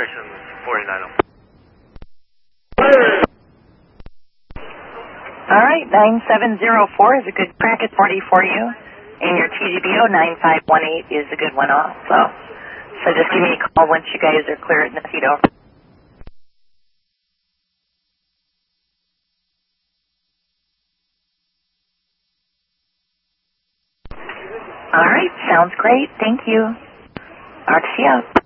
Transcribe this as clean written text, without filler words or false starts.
Section 49. All right, 9704 is a good bracket 40 for you, and your TGBO 9518 is a good one also. So just give me a call once you guys are clear in the feed over. All right, sounds great. Thank you. RTC out.